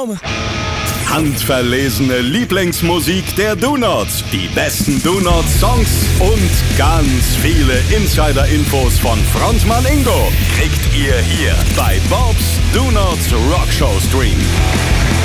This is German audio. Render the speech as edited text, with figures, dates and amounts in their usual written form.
Name. Handverlesene Lieblingsmusik der Donuts, die besten Donuts-Songs und ganz viele Insider-Infos von Frontmann Ingo kriegt ihr hier bei Bobs Donuts Rockshow Stream.